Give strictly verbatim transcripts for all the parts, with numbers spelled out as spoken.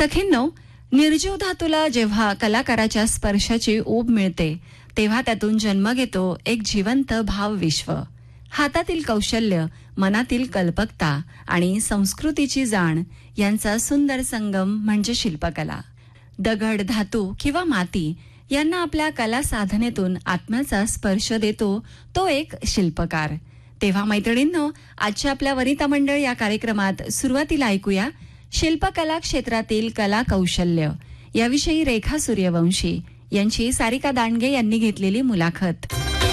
सखींनो, निर्जीव धातूला जेव्हा कलाकाराच्या स्पर्शाची ऊब मिळते तेव्हा त्यातून जन्म घेतो एक जिवंत भाव विश्व. हातातील कौशल्य, मनातील कल्पकता आणि संस्कृतीची जाण यांचा सुंदर संगम म्हणजे शिल्पकला. दगड, धातू किंवा माती यांना आपल्या कला साधनेतून आत्म्याचा स्पर्श देतो तो एक शिल्पकार. तेव्हा मैत्रिणींनो, आजच्या आपल्या वनिता मंडळ या कार्यक्रमात सुरुवातीला ऐकूया शिल्पकला क्षेत्रातील कला कौशल्य याविषयी रेखा सूर्यवंशी यांची सारिका दांडगे यांनी घेतलेली मुलाखत.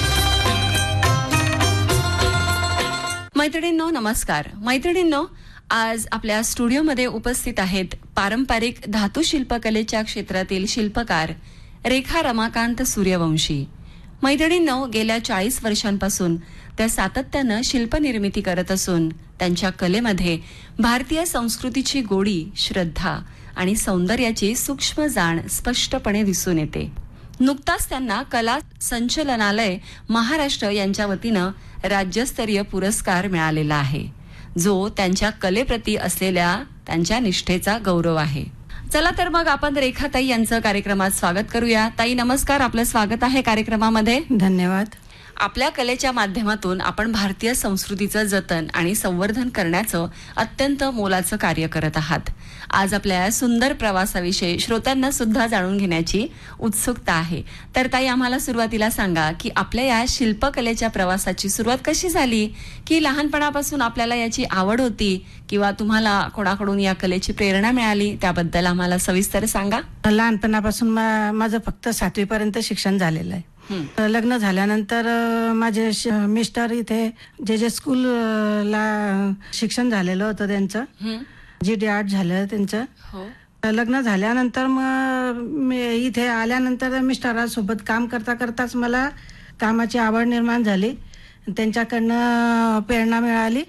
मैत्रिणींनो नमस्कार. मैत्रिणींनो, आज आपल्या स्टुडिओमध्ये उपस्थित आहेत पारंपरिक धातू शिल्पकलेच्या क्षेत्रातील शिल्पकार रेखा रमाकांत सूर्यवंशी. मैत्रिणींनो, गेल्या चाळीस वर्षांपासून त्या सातत्यानं शिल्पनिर्मिती करत असून त्यांच्या कलेमध्ये भारतीय संस्कृतीची गोडी, श्रद्धा आणि सौंदर्याची सूक्ष्म जाण स्पष्टपणे दिसून येते. नुकताच त्यांना कला संचलनालय महाराष्ट्र यांच्या वतीनं राज्यस्तरीय पुरस्कार मिळालेला आहे, जो त्यांच्या कलेप्रती असलेल्या त्यांच्या निष्ठेचा गौरव आहे. चला तर मग आपण रेखाताई यांचं कार्यक्रमात स्वागत करूया. ताई नमस्कार, आपलं स्वागत आहे कार्यक्रमामध्ये. धन्यवाद. आपल्या कलेच्या माध्यमातून आपण भारतीय संस्कृतीचं जतन आणि संवर्धन करण्याचं अत्यंत मोलाचं कार्य करत आहात. आज आपल्या सुंदर प्रवासाविषयी श्रोत्यांना सुद्धा जाणून घेण्याची उत्सुकता आहे. तर ताई, आम्हाला सुरुवातीला सांगा की आपल्या या शिल्पकलेच्या प्रवासाची सुरुवात कशी झाली, की लहानपणापासून आपल्याला याची आवड होती किंवा तुम्हाला कोणाकडून या कलेची प्रेरणा मिळाली, त्याबद्दल आम्हाला सविस्तर सांगा. लहानपणापासून मा- माझं फक्त सातवी पर्यंत शिक्षण झालेलं आहे. लग्न झाल्यानंतर माझे श- मिस्टर इथे जे जे स्कूलला शिक्षण झालेलं होतं त्यांचं, जी डी आर्ट झालं त्यांचं. लग्न झाल्यानंतर मग मी इथे आल्यानंतर मिस्टरांसोबत काम करता करताच मला कामाची आवड निर्माण झाली. त्यांच्याकडनं प्रेरणा मिळाली.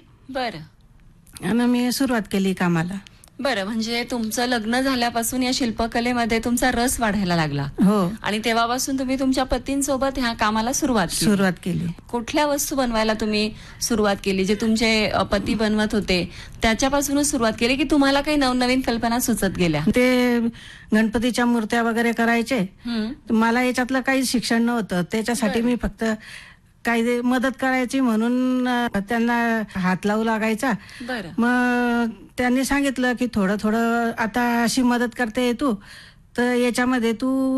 बरं. आणि मी सुरुवात केली कामाला. बरं, म्हणजे तुमचं लग्न झाल्यापासून या शिल्पकलेमध्ये तुमचा रस वाढायला लागला. हो. आणि तेव्हापासून तुम्ही तुमच्या पतींसोबत ह्या कामाला सुरुवात केली. सुरुवात केली. कुठल्या वस्तू बनवायला तुम्ही सुरुवात केली? जे तुमचे अ, पती बनवत होते त्याच्यापासूनच सुरुवात केली की तुम्हाला काही नवनवीन कल्पना सुचत गेल्या? ते गणपतीच्या मूर्त्या वगैरे करायचे. हम्म. मला याच्यातलं काही शिक्षण नव्हतं, त्याच्यासाठी मी फक्त काही मदत करायची म्हणून अ, त्यांना हात लावू लागायचा. बरं. मग त्यांनी सांगितलं की थोडं थोडं आता अशी मदत करते तू, तर याच्यामध्ये तू